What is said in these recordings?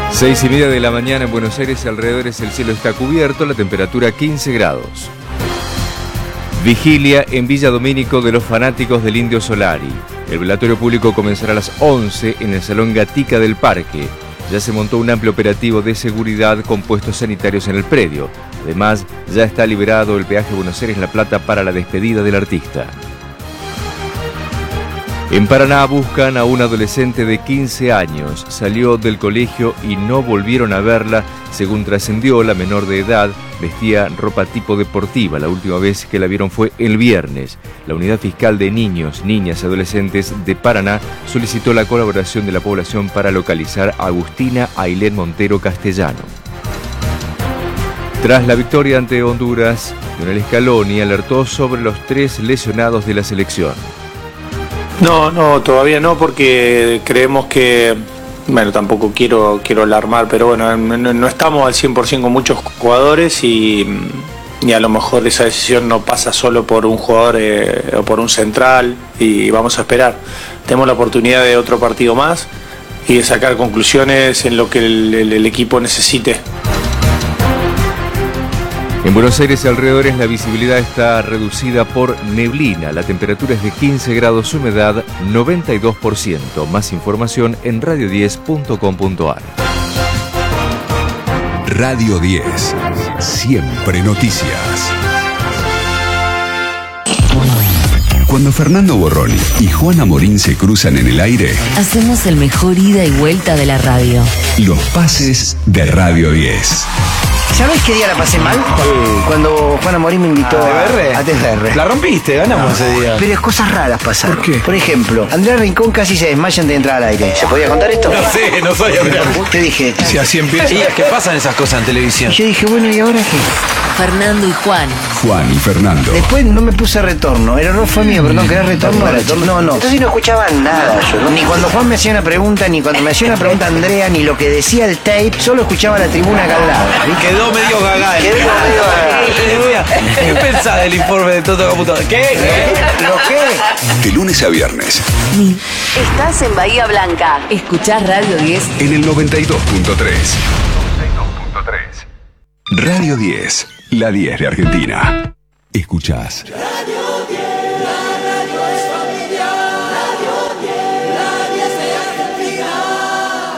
6:30 de la mañana en Buenos Aires y alrededores el cielo está cubierto, la temperatura 15 grados. Vigilia en Villa Domínico de los fanáticos del Indio Solari. El velatorio público comenzará a las 11 en el Salón Gatica del Parque. Ya se montó un amplio operativo de seguridad con puestos sanitarios en el predio. Además, ya está liberado el peaje Buenos Aires-La Plata para la despedida del artista. En Paraná buscan a un adolescente de 15 años. Salió del colegio y no volvieron a verla. Según trascendió, la menor de edad vestía ropa tipo deportiva. La última vez que la vieron fue el viernes. La Unidad Fiscal de Niños, Niñas y Adolescentes de Paraná solicitó la colaboración de la población para localizar a Agustina Ailén Montero Castellano. Tras la victoria ante Honduras, Lionel Scaloni alertó sobre los 3 lesionados de la selección. No, todavía no, porque creemos que, bueno, tampoco quiero alarmar, pero bueno, no estamos al 100% con muchos jugadores y a lo mejor esa decisión no pasa solo por un jugador o por un central y vamos a esperar. Tenemos la oportunidad de otro partido más y de sacar conclusiones en lo que el equipo necesite. En Buenos Aires y alrededores la visibilidad está reducida por neblina. La temperatura es de 15 grados, humedad 92%. Más información en radio10.com.ar. Radio 10. Siempre noticias. Cuando Fernando Borroni y Juana Morín se cruzan en el aire, hacemos el mejor ida y vuelta de la radio. Los pases de Radio 10. ¿Sabés qué día la pasé mal? Cuando Juana Morín me invitó a TFR. La rompiste, ganamos ese día. Pero cosas raras pasaron. ¿Por qué? Por ejemplo, Andrea Rincón casi se desmaya antes de entrar al aire. ¿Se podía contar esto? No sé, no soy Andrea. Te dije. Si así empieza. Y es que pasan esas cosas en televisión. Y yo dije, bueno, ¿y ahora qué? Fernando y Juan. Juan y Fernando. Después no me puse retorno. El error fue mío, perdón, ¿querés retorno? No. Entonces no escuchaba nada yo, ¿no? Ni cuando Juan me hacía una pregunta, ni cuando me hacía una pregunta Andrea, ni lo que decía el tape. Solo escuchaba la tribuna acá al lado. Quedó medio gaga. ¿Qué pensás del informe de Toto Caputo? ¿Qué? ¿Lo qué? De lunes a viernes. Estás en Bahía Blanca. Escuchás Radio 10 En el 92.3. Radio 10. La 10 de Argentina. Escuchás. Radio 10, la radio es familiar. Radio 10, la 10 de Argentina.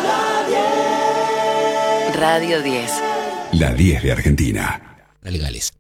La 10. Radio 10. La 10 de Argentina. Legales.